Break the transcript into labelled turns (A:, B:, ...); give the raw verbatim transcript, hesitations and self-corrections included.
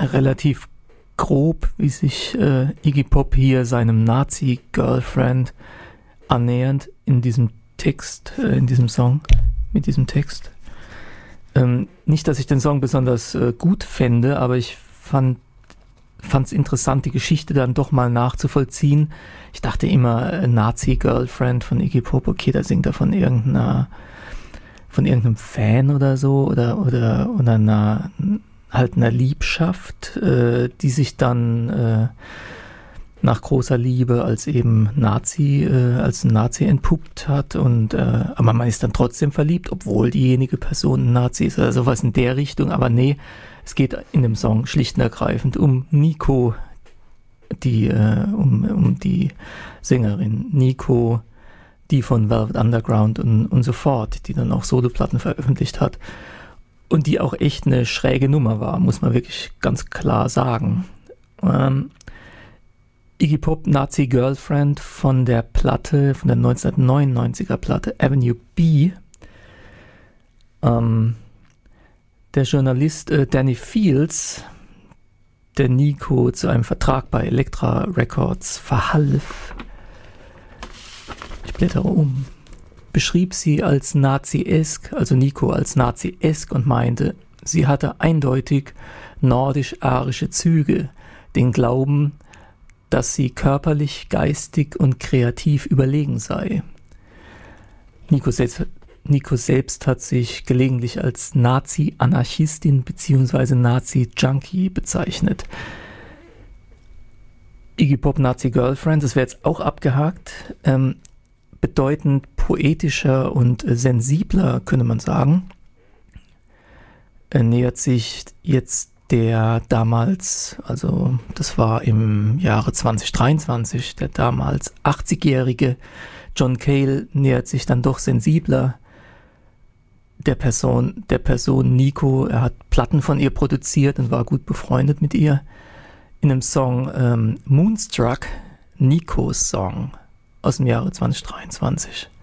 A: relativ grob, wie sich äh, Iggy Pop hier seinem Nazi-Girlfriend annähernd in diesem Text, äh, in diesem Song, mit diesem Text. Ähm, nicht, dass ich den Song besonders äh, gut fände, aber ich fand es interessant, die Geschichte dann doch mal nachzuvollziehen. Ich dachte immer, äh, Nazi-Girlfriend von Iggy Pop, okay, da singt er von irgendeiner, von irgendeinem Fan oder so, oder, oder, oder einer, halt einer Liebschaft, äh, die sich dann äh, nach großer Liebe als eben Nazi, äh, als Nazi entpuppt hat, und äh, aber man ist dann trotzdem verliebt, obwohl diejenige Person ein Nazi ist, oder sowas in der Richtung. Aber nee, es geht in dem Song schlicht und ergreifend um Nico, die, äh, um, um die Sängerin Nico, die von Velvet Underground und, und so fort, die dann auch Soloplatten veröffentlicht hat und die auch echt eine schräge Nummer war, muss man wirklich ganz klar sagen. Ähm, Iggy Pop, Nazi Girlfriend, von der Platte, von der neunzehnhundertneunundneunziger Platte Avenue B. Ähm, der Journalist äh, Danny Fields, der Nico zu einem Vertrag bei Elektra Records verhalf, ich blättere um, beschrieb sie als Nazi-esk, also Nico als Nazi-esk, und meinte, sie hatte eindeutig nordisch-arische Züge, den Glauben, dass sie körperlich, geistig und kreativ überlegen sei. Nico selbst, Nico selbst hat sich gelegentlich als Nazi-Anarchistin bzw. Nazi-Junkie bezeichnet. Iggy Pop, Nazi-Girlfriend, das wäre jetzt auch abgehakt, ähm, bedeutend poetischer und äh, sensibler, könnte man sagen, er nähert sich jetzt der damals, also das war im Jahre zwanzig dreiundzwanzig, der damals achtzigjährige John Cale nähert sich dann doch sensibler der Person, der Person Nico. Er hat Platten von ihr produziert und war gut befreundet mit ihr. In einem Song ähm, Moonstruck, Nikos Song aus dem Jahre zwanzig dreiundzwanzig.